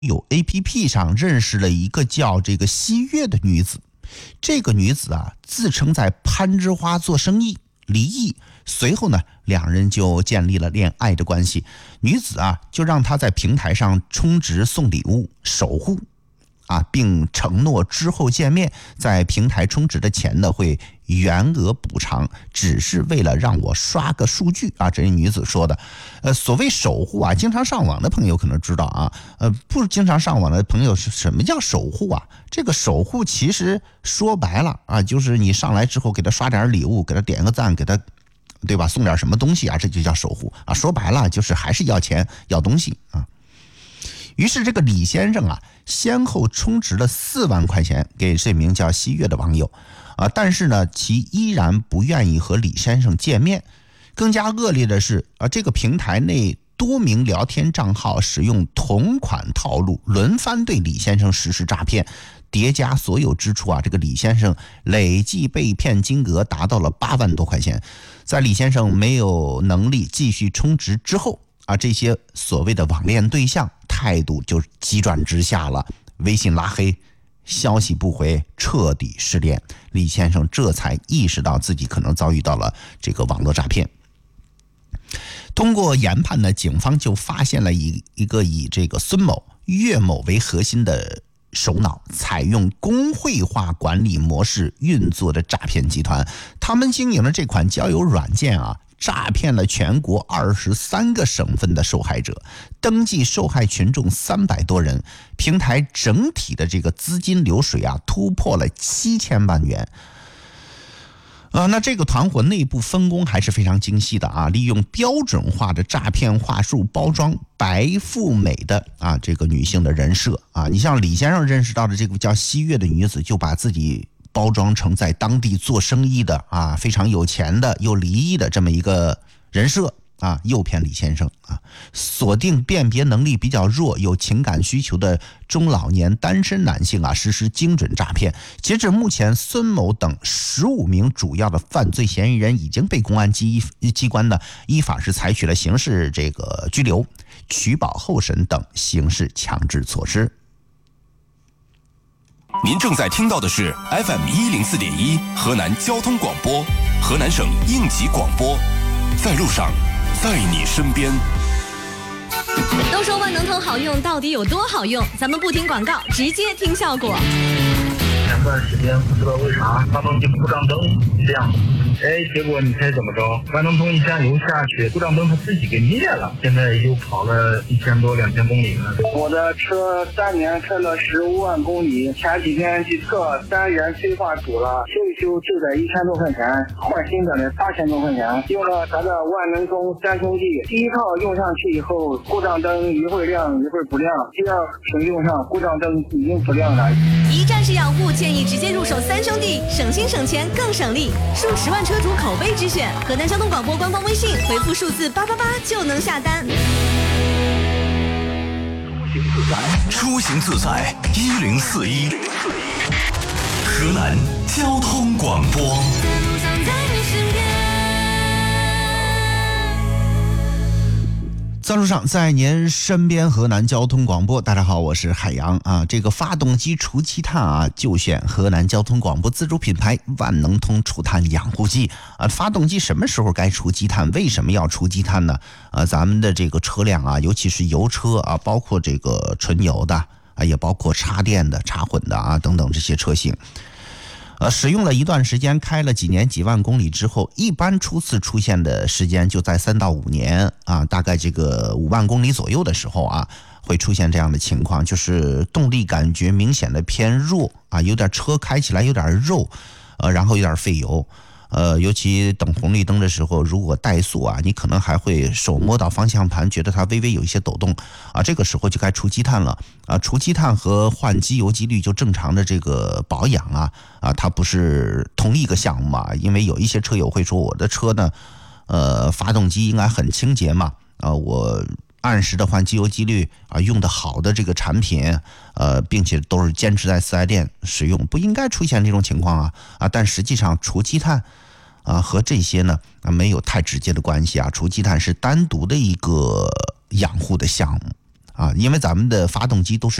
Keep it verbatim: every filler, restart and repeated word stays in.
友 A P P 上认识了一个叫这个西月的女子。这个女子啊，自称在攀枝花做生意，离异。随后呢，两人就建立了恋爱的关系。女子啊，就让他在平台上充值送礼物，守护啊，并承诺之后见面，在平台充值的钱呢会原额补偿，只是为了让我刷个数据啊。这是女子说的。呃，所谓守护啊，经常上网的朋友可能知道啊，呃，不经常上网的朋友是什么叫守护啊？这个守护其实说白了啊，就是你上来之后给他刷点礼物，给他点个赞，给他。对吧？送点什么东西啊？这就叫守护啊！说白了就是还是要钱要东西啊。于是这个李先生啊，先后充值了四万块钱给这名叫西月的网友啊，但是呢，其依然不愿意和李先生见面。更加恶劣的是啊，这个平台内多名聊天账号使用同款套路，轮番对李先生实施诈骗。叠加所有支出啊，这个李先生累计被骗金额达到了八万多块钱。在李先生没有能力继续充值之后啊，这些所谓的网恋对象态度就急转直下了，微信拉黑，消息不回，彻底失联。李先生这才意识到自己可能遭遇到了这个网络诈骗。通过研判呢，警方就发现了一一个以这个孙某、岳某为核心的首脑，采用工会化管理模式运作的诈骗集团。他们经营的这款交友软件啊，诈骗了全国二十三个省份的受害者，登记受害群众三百多人，平台整体的这个资金流水啊，突破了七千万元。啊，那这个团伙内部分工还是非常精细的啊，利用标准化的诈骗话术包装白富美的啊这个女性的人设啊。你像李先生认识到的这个叫西月的女子，就把自己包装成在当地做生意的啊，非常有钱的又离异的这么一个人设啊，诱骗李先生啊，锁定辨别能力比较弱、有情感需求的中老年单身男性啊，实施精准诈骗。截至目前，孙某等十五名主要的犯罪嫌疑人已经被公安机机关呢依法是采取了刑事这个拘留、取保候审等刑事强制措施。 您正在听到的是 F M 一零四点一河南交通广播，河南省应急广播，在路上。在你身边。 都说万能通好用，到底有多好用？咱们不听广告，直接听效果。 前段时间不知道为啥发动机故障灯亮，哎，结果你猜怎么着？万能通一加油下去，故障灯它自己给灭了。现在又跑了一千多两千公里了。 我的车三年开了十五万公里，前几天去测单元催化组了，修一修就得一千多块钱，换新的呢八千多块钱。用了咱的万能通三兄弟，第一套用上去以后，故障灯一会儿亮一会儿不亮，第二瓶用上故障灯已经不亮了。 一站式养护，建议直接入手三兄弟，省心省钱更省力，数十万车主口碑之选。河南交通广播官方微信回复数字八八八就能下单。 出行自在一零四一，河南交通广播。 在路上，在您身边，河南交通广播。大家好，我是海洋啊。这个发动机除积碳啊，就选河南交通广播自主品牌万能通除碳养护剂啊。发动机什么时候该除积碳？为什么要除积碳呢？啊，咱们的这个车辆啊，尤其是油车啊，包括这个纯油的啊，也包括插电的、插混的啊等等这些车型。呃，使用了一段时间，开了几年几万公里之后，一般初次出现的时间就在三到五年啊，大概这个五万公里左右的时候啊，会出现这样的情况，就是动力感觉明显的偏弱啊，有点车开起来有点肉，呃，然后有点费油。呃，尤其等红绿灯的时候，如果怠速啊，你可能还会手摸到方向盘，觉得它微微有一些抖动啊，这个时候就该除积碳了啊。除积碳和换机油机滤就正常的这个保养啊啊，它不是同一个项目嘛？因为有一些车友会说，我的车呢，呃，发动机应该很清洁嘛，啊，我按时的换机油机滤啊，用的好的这个产品，呃，并且都是坚持在四 S 店使用，不应该出现这种情况啊啊！但实际上除积碳啊和这些呢啊没有太直接的关系啊，除积碳是单独的一个养护的项目啊，因为咱们的发动机都是